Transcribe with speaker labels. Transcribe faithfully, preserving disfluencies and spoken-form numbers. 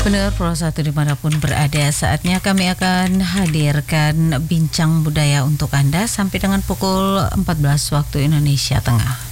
Speaker 1: Pendengar Pro satu dimanapun berada, saatnya kami akan hadirkan bincang budaya untuk Anda sampai dengan pukul empat belas waktu Indonesia Tengah.